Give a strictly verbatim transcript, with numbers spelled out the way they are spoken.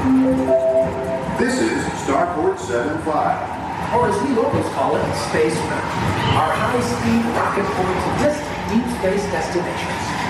This is Starport seven five. Or as we locals call it, Space Mountain. Our high-speed rocket port to distant deep space destinations.